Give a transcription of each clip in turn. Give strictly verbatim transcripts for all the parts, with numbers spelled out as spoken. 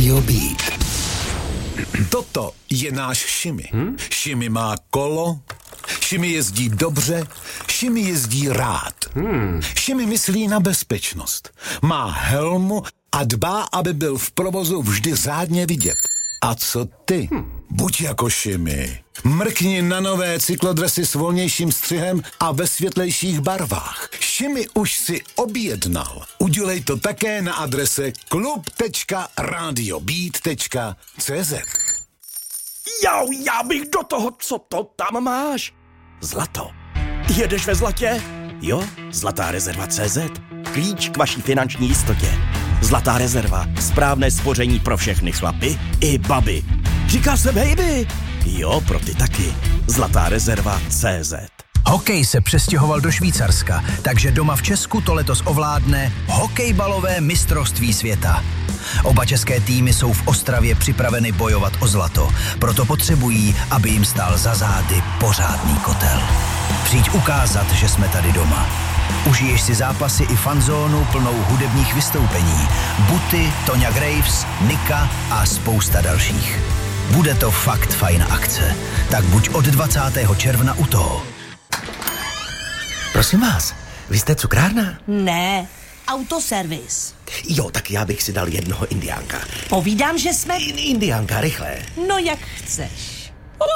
Rádio Beat. Toto je náš Šimi. Hmm? Šimi má kolo, Šimi jezdí dobře, Šimi jezdí rád. Hmm. Šimi myslí na bezpečnost. Má helmu a dbá, aby byl v provozu vždy řádně vidět. A co ty? Hmm. Buď jako Šimi. Mrkni na nové cyklodresy s volnějším střihem a ve světlejších barvách. Šimi už si objednal. Udělej to také na adrese klub tečka radiobeat tečka cé zet. Jau, já bych do toho, co to tam máš? Zlato. Jedeš ve zlatě? Jo, Zlatá rezerva tečka cé zet. Klíč k vaší finanční jistotě. Zlatá rezerva. Správné spoření pro všechny chlapy i baby. Říká se baby. Jo, pro ty taky. Zlatá rezerva tečka cé zet. Hokej se přestěhoval do Švýcarska, takže doma v Česku to letos ovládne hokejbalové mistrovství světa. Oba české týmy jsou v Ostravě připraveny bojovat o zlato, proto potřebují, aby jim stál za zády pořádný kotel. Přijď ukázat, že jsme tady doma. Užiješ si zápasy i fanzónu plnou hudebních vystoupení. Buty, Toňa Graves, Nika a spousta dalších. Bude to fakt fajn akce, tak buď od dvacátého června u toho. Prosím vás, vy jste cukrárna? Ne, autoservis. Jo, tak já bych si dal jednoho indiánka. Povídám, že jsme... Indiánka, rychle. No jak chceš.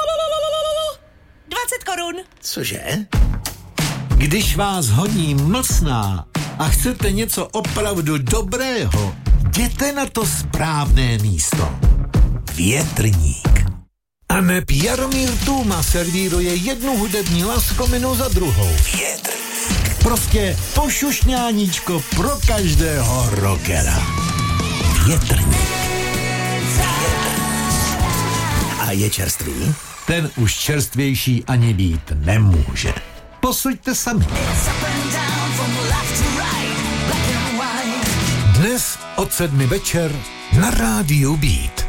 dvacet korun. Cože? Když vás honí mlsná a chcete něco opravdu dobrého, jděte na to správné místo. Větrník. A neb Jaromír Tůma servíruje jednu hudební laskominu za druhou. Větrník. Prostě pošušňáníčko pro každého rockera. Větrník. A je čerstvý? Ten už čerstvější ani být nemůže. Posuďte sami. Dnes od sedmi večer na Rádiu Beat.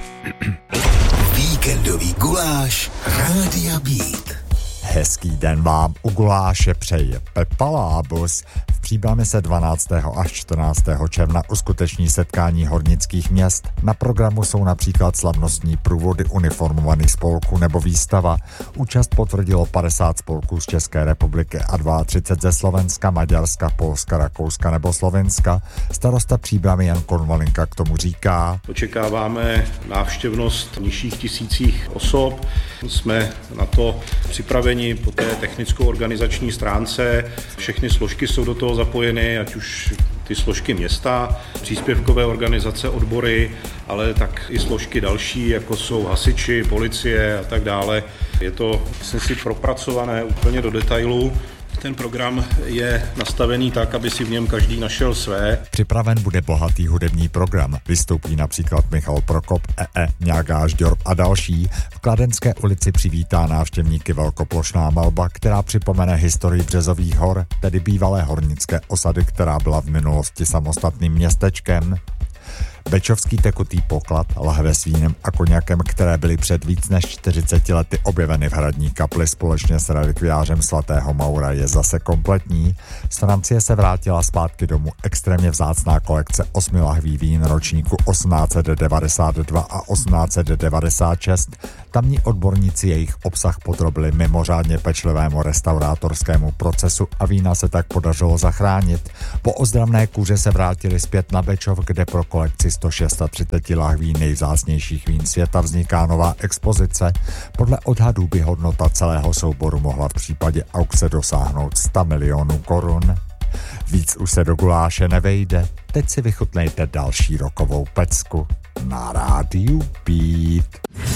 Víkendový guláš Rádia Beat. Hezký den vám u guláše přeje Pepa Lábus. V Příbrami se dvanáctého až čtrnáctého června uskuteční setkání hornických měst. Na programu jsou například slavnostní průvody uniformovaných spolků nebo výstava. Účast potvrdilo padesát spolků z České republiky a třicet dva ze Slovenska, Maďarska, Polska, Rakouska nebo Slovenska. Starosta Příbrami Jan Konvalinka k tomu říká: Očekáváme návštěvnost nižších tisících osob. Jsme na to připraveni po té technicko-organizační stránce. Všechny složky jsou do toho zapojeny, ať už ty složky města, příspěvkové organizace, odbory, ale tak i složky další, jako jsou hasiči, policie a tak dále. Je to, myslím si, propracované úplně do detailu. Ten program je nastavený tak, aby si v něm každý našel své. Připraven bude bohatý hudební program. Vystoupí například Michal Prokop, E E,Ňágáš Ďorb a další. V Kladenské ulici přivítá návštěvníky velkoplošná malba, která připomene historii Březových hor, tedy bývalé hornické osady, která byla v minulosti samostatným městečkem. Bečovský tekutý poklad, lahve s vínem a koněkem, které byly před víc než čtyřiceti lety objeveny v hradní kapli společně s relikviářem svatého Maura, je zase kompletní. Z Francie se vrátila zpátky domů extrémně vzácná kolekce osmi lahví vín ročníku osmnáct set devadesát dva a osmnáct set devadesát šest. Tamní odborníci jejich obsah podrobili mimořádně pečlivému restaurátorskému procesu a vína se tak podařilo zachránit. Po ozdravné kůře se vrátili zpět na Bečov, kde pro kolekci sto třicet šest lahví nejvzácnějších vín světa vzniká nová expozice. Podle odhadů by hodnota celého souboru mohla v případě aukce dosáhnout sto milionů korun. Víc už se do guláše nevejde. Teď si vychutnejte další rokovou pecku na Rádiu Beat.